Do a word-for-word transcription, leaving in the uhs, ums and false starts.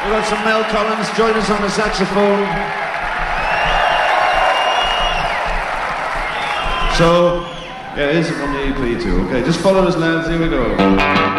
We've got some Mel Collins, join us on the saxophone. So, yeah, it is from the E P too. Okay, just follow us, lads. Here we go.